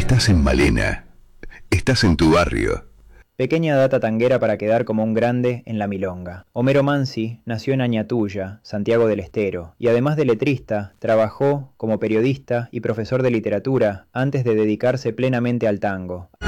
estás en Malena. Estás en tu barrio. Pequeña data tanguera para quedar como un grande en la milonga. Homero Mansi nació en Añatuya, Santiago del Estero, y además de letrista, trabajó como periodista y profesor de literatura antes de dedicarse plenamente al tango.